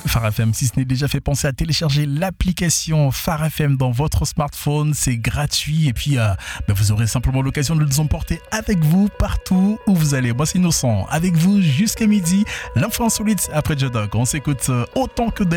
Phare FM. Si ce n'est déjà fait, pensez à télécharger l'application Phare FM dans votre smartphone. C'est gratuit et puis vous aurez simplement l'occasion de nous emporter avec vous partout où vous allez. Moi, c'est Innocent avec vous jusqu'à midi. L'info insolite après Jodog. On s'écoute autant que de